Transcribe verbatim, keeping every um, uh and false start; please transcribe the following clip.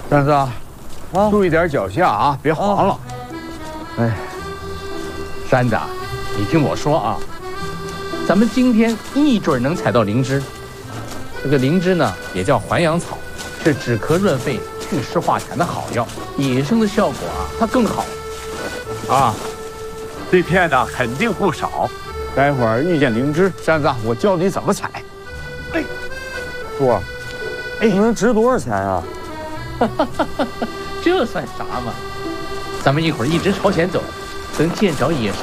山子，啊，注意点脚下啊，别滑了。 哎，山子，你听我说啊，咱们今天一准能采到灵芝。这个灵芝呢，也叫还阳草，是止咳润肺、祛湿化痰的好药，野生的效果啊，它更好。 啊，这片呢肯定不少。 待会儿遇见灵芝，山子，我教你怎么采。哎， 叔，哎，能值多少钱啊？ 这算啥嘛？咱们一会儿一直朝前走，等见着野生